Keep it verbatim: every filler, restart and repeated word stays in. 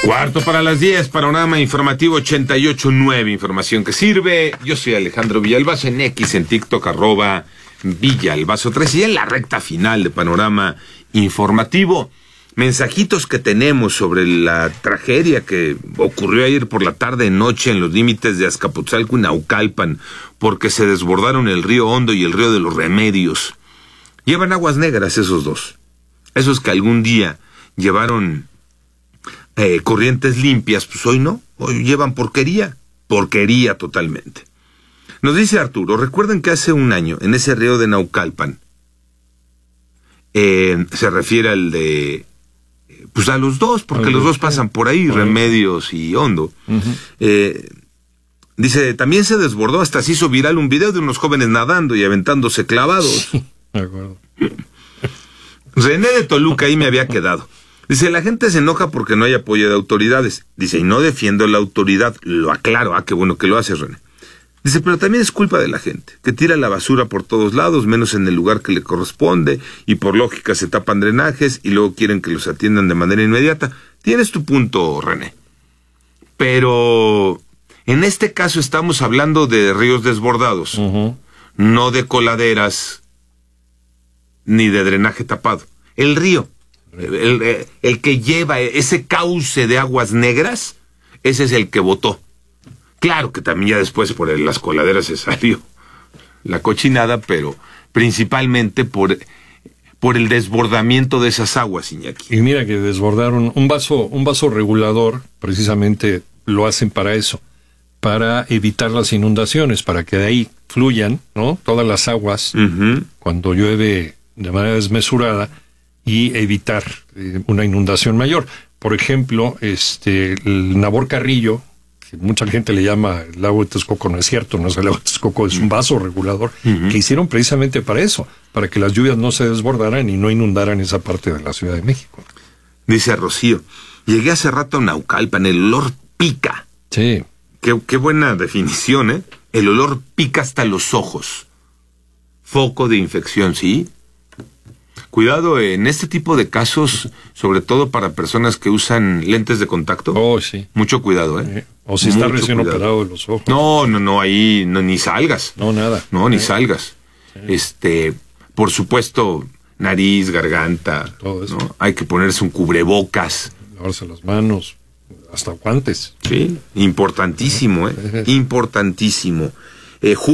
Cuarto para las diez, panorama informativo ochenta y ocho nueve, información que sirve. Yo soy Alejandro Villalbazo, en X, en TikTok, arroba Villalbazo tres, y en la recta final de panorama informativo. Mensajitos que tenemos sobre la tragedia que ocurrió ayer por la tarde noche en los límites de Azcapotzalco y Naucalpan, porque se desbordaron el río Hondo y el río de los Remedios. Llevan aguas negras esos dos. Esos que algún día llevaron eh, corrientes limpias, pues hoy no. Hoy llevan porquería. Porquería totalmente. Nos dice Arturo, recuerden que hace un año, en ese río de Naucalpan, eh, se refiere al de... Pues a los dos, porque los dos pasan por ahí, Remedios y Hondo. Uh-huh. Eh, dice, también se desbordó, hasta se hizo viral un video de unos jóvenes nadando y aventándose clavados. Sí, de acuerdo. René de Toluca, ahí me había quedado. Dice, la gente se enoja porque no hay apoyo de autoridades. Dice, y no defiendo la autoridad, lo aclaro. Ah, qué bueno que lo haces, René. Dice, pero también es culpa de la gente, que tira la basura por todos lados, menos en el lugar que le corresponde, y por lógica se tapan drenajes, y luego quieren que los atiendan de manera inmediata. Tienes tu punto, René. Pero en este caso estamos hablando de ríos desbordados, uh-huh. no de coladeras, ni de drenaje tapado. El río, el, el, el que lleva ese cauce de aguas negras, ese es el que botó. Claro que también ya después por el, las coladeras se salió la cochinada, pero principalmente por, por el desbordamiento de esas aguas, Iñaki. Y mira que desbordaron un vaso, un vaso regulador, precisamente lo hacen para eso, para evitar las inundaciones, para que de ahí fluyan, ¿no? Todas las aguas uh-huh. cuando llueve de manera desmesurada y evitar eh, una inundación mayor. Por ejemplo, este el Nabor Carrillo, que mucha gente le llama el lago de Texcoco, no es cierto, no es el lago de Texcoco, es un vaso regulador uh-huh. que hicieron precisamente para eso, para que las lluvias no se desbordaran y no inundaran esa parte de la Ciudad de México. Dice Rocío, llegué hace rato a Naucalpan, el olor pica. Sí. Qué, qué buena definición, ¿eh? El olor pica hasta los ojos. Foco de infección, ¿sí? Cuidado en este tipo de casos, sobre todo para personas que usan lentes de contacto. Oh, sí. Mucho cuidado, ¿eh? O si está recién cuidado. Operado de los ojos. No, no, no, ahí no, ni salgas. No, nada. No, ni salgas. Sí. Este, por supuesto, nariz, garganta. Todo eso. ¿No? Hay que ponerse un cubrebocas. Lavarse las manos, hasta guantes. Sí, importantísimo, ¿eh? Importantísimo. Eh,